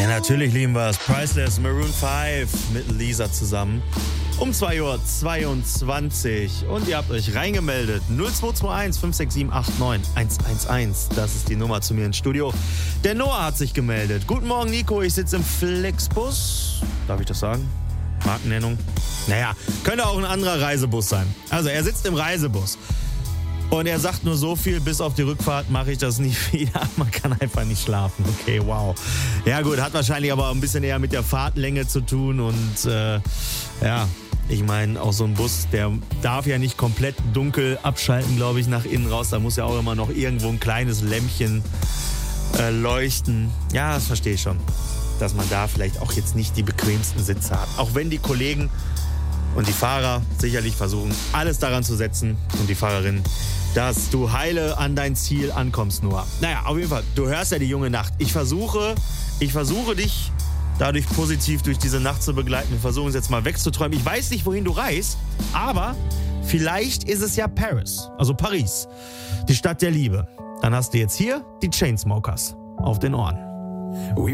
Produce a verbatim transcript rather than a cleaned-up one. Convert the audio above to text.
Natürlich lieben wir es. Priceless, Maroon fünf mit Lisa zusammen. Um zwei Uhr zweiundzwanzig. Und ihr habt euch reingemeldet. null zwei zwei eins fünf sechs sieben acht neun eins eins eins. Das ist die Nummer zu mir ins Studio. Der Noah hat sich gemeldet. Guten Morgen, Nico. Ich sitze im Flexbus. Darf ich das sagen? Markennennung? Naja, könnte auch ein anderer Reisebus sein. Also, er sitzt im Reisebus. Und er sagt nur so viel, bis auf die Rückfahrt mache ich das nicht wieder. Man kann einfach nicht schlafen. Okay, wow. Ja gut, hat wahrscheinlich aber ein bisschen eher mit der Fahrtlänge zu tun. Und äh, ja, ich meine, auch so ein Bus, der darf ja nicht komplett dunkel abschalten, glaube ich, nach innen raus. Da muss ja auch immer noch irgendwo ein kleines Lämpchen äh, leuchten. Ja, das verstehe ich schon, dass man da vielleicht auch jetzt nicht die bequemsten Sitze hat. Auch wenn die Kollegen und die Fahrer sicherlich versuchen, alles daran zu setzen und die Fahrerin, dass du heile an dein Ziel ankommst, Noah. Naja, auf jeden Fall, du hörst ja die junge Nacht. Ich versuche, ich versuche dich dadurch positiv durch diese Nacht zu begleiten. Wir versuchen es jetzt mal wegzuträumen. Ich weiß nicht, wohin du reist, aber vielleicht ist es ja Paris, also Paris, die Stadt der Liebe. Dann hast du jetzt hier die Chainsmokers auf den Ohren.